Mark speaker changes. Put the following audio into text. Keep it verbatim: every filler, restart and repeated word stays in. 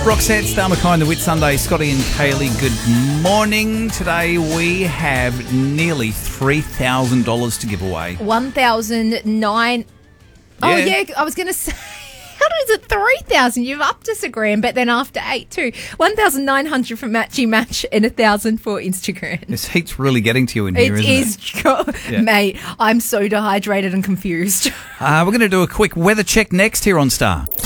Speaker 1: Roxette, Star McKay, The Whit Sunday, Scotty and Kaylee, good morning. Today we have nearly three thousand dollars to give away.
Speaker 2: one thousand nine... Oh,
Speaker 1: Yeah.
Speaker 2: yeah, I was going to say... How is it three thousand? You've upped us a grand, but then after eight too. one thousand nine hundred from Matchy Match and one thousand for Instagram.
Speaker 1: This heat's really getting to you in here,
Speaker 2: It
Speaker 1: isn't
Speaker 2: is,
Speaker 1: it? Yeah.
Speaker 2: mate, I'm so dehydrated and confused.
Speaker 1: Uh, we're going to do a quick weather check next here on Star.